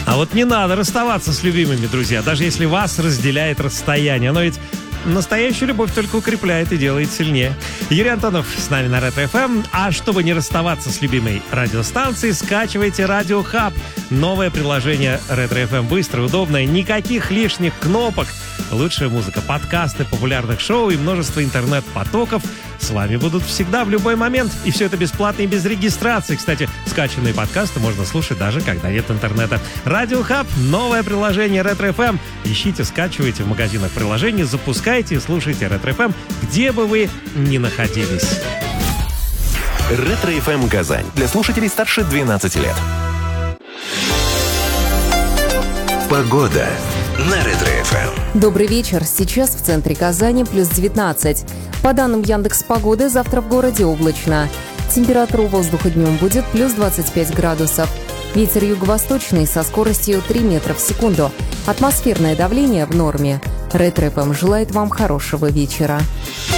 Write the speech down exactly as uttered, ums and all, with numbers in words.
А вот не надо расставаться с любимыми, друзья, даже если вас разделяет расстояние. Но ведь настоящую любовь только укрепляет и делает сильнее. Юрий Антонов с нами на Ретро эф эм. А чтобы не расставаться с любимой радиостанцией, скачивайте Радио Хаб. Новое приложение Ретро эф эм. Быстрое, удобное, никаких лишних кнопок. Лучшая музыка, подкасты, популярных шоу и множество интернет-потоков с вами будут всегда, в любой момент. И все это бесплатно и без регистрации. Кстати, скачанные подкасты можно слушать даже когда нет интернета. Радио Хаб, новое приложение Ретро эф эм. Ищите, скачивайте в магазинах приложений, запускайте и слушайте Ретро эф эм, где бы вы ни находились. Ретро эф эм Казань. Для слушателей старше двенадцати лет. Погода на Ретро эф эм. Добрый вечер. Сейчас в центре Казани плюс девятнадцать. По данным Яндекс.Погоды, завтра в городе облачно. Температура воздуха днем будет плюс двадцать пять градусов. Ветер юго-восточный со скоростью три метра в секунду. Атмосферное давление в норме. Ретро эф эм желает вам хорошего вечера.